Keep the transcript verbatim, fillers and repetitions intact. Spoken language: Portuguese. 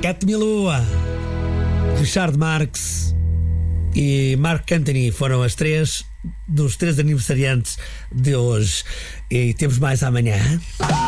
Cat Milua, Richard Marx e Mark Anthony foram as três dos três aniversariantes de hoje. E temos mais amanhã.